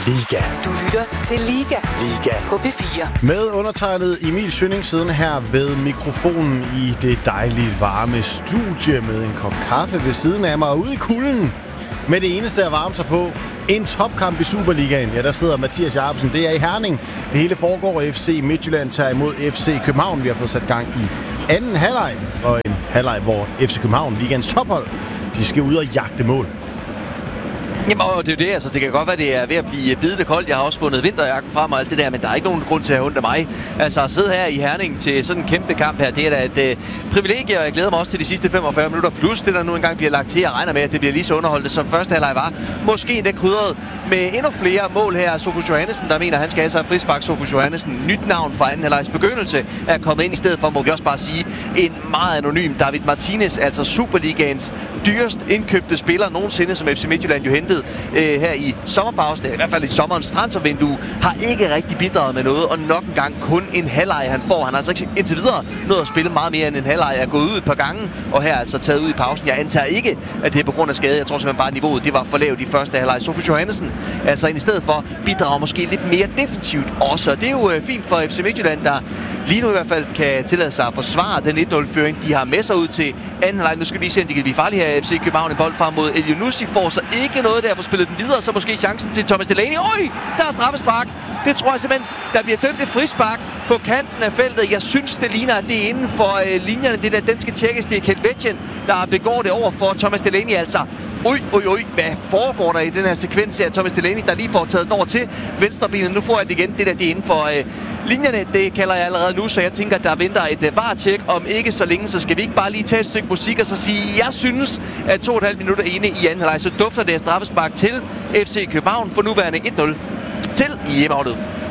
Liga. Du lytter til Liga. Liga. På P4. Med undertegnet Emil Schønning siden her ved mikrofonen i det dejlige varme studie med en kop kaffe ved siden af mig ude i kulden. Med det eneste at varme sig på, en topkamp i Superligaen. Ja, der sidder Mathias Jacobsen. Det er i Herning. Det hele foregår, FC Midtjylland tager imod FC København. Vi har fået sat gang i anden halvleg. Og en halvleg, hvor FC København, ligaens tophold, de skal ud og jagte mål. Jamen, det er jo det. Altså, det kan godt være, det er ved at blive bidende koldt. Jeg har også fundet vinterjakken frem og alt det der, men der er ikke nogen grund til at have ondt af mig. Altså, at sidde her i Herning til sådan en kæmpe kamp her, det er da et privilegie, og jeg glæder mig også til de sidste 45 minutter. Plus det, der nu engang bliver lagt til. Jeg regner med, at det bliver lige så underholdende, som første halvleg var. Måske endda krydret med endnu flere mål her. Sofus Johannesen, der mener, at han skal have sig frispark. Sofus Johannesen, nyt navn fra anden halvlegs begyndelse, er kommet ind i stedet for, må vi også bare sige, en meget anonym David Martinez, altså Superligaens dyrest indkøbte spiller nogensinde, som FC Midtjylland jo hentede her i sommerpausen, i hvert fald i sommerens transfervindue, har ikke rigtig bidraget med noget, og nok en gang kun en halvleg han får. Han har altså ikke indtil videre nået at spille meget mere end en halvleg, er gået ud et par gange, og her altså taget ud i pausen. Jeg antager ikke, at det er på grund af skade. Jeg tror simpelthen bare, at niveauet det var for lavt i første halvleg. Sofus Johannesen altså i stedet for bidrager måske lidt mere defensivt også. Det er jo fint for FC Midtjylland, der lige nu i hvert fald kan tillade sig at forsvare den 1-0-føring, de har med sig ud til anden halvleg. Nu skal vi lige se, om de kan blive farlige her. FC København en bold frem mod Elionussi, får så ikke noget der for spillet den videre, så måske chancen til Thomas Delaney. Oj, der er straffespark. Det tror jeg simpelthen, der bliver dømt et frispark på kanten af feltet. Jeg synes, det ligner, at det er inden for linjerne. Det der, den skal tjekkes. Det er Kent Vetjen, der begår det over for Thomas Delaney altså. Oj, hvad foregår der i den her sekvens her? Thomas Delaney, der lige får taget den over til venstrebenet. Nu får jeg det igen. Det der, det er inden for linjerne. Det kalder jeg allerede nu, så jeg tænker, at der venter et VAR-tjek. Om ikke så længe, så skal vi ikke bare lige tage et stykke musik og så sige, jeg synes, at 2,5 minutter inde i anden halvleg, så dufter det af straffespark til FC København for nuværende 1-0 til hjemmeholdet.